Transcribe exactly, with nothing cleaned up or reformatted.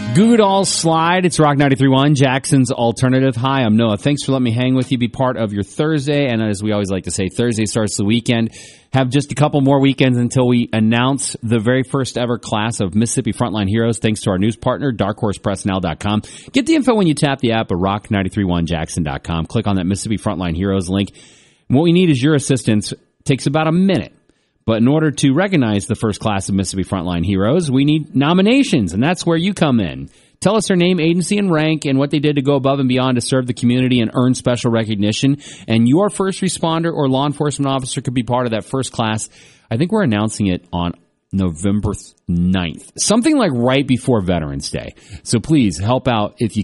Goo Dolls Slide. It's Rock ninety-three point one, Jackson's Alternative. Hi, I'm Noah. Thanks for letting me hang with you, be part of your Thursday. And as we always like to say, Thursday starts the weekend. Have just a couple more weekends until we announce the very first ever class of Mississippi Frontline Heroes, thanks to our news partner, dark horse press now dot com. Get the info when you tap the app at rock nine three one jackson dot com. Click on that Mississippi Frontline Heroes link. What we need is your assistance. It takes about a minute. But in order to recognize the first class of Mississippi Frontline Heroes, we need nominations, and that's where you come in. Tell us their name, agency, and rank, and what they did to go above and beyond to serve the community and earn special recognition. And your first responder or law enforcement officer could be part of that first class. I think we're announcing it on November ninth, something like right before Veterans Day. So please help out if you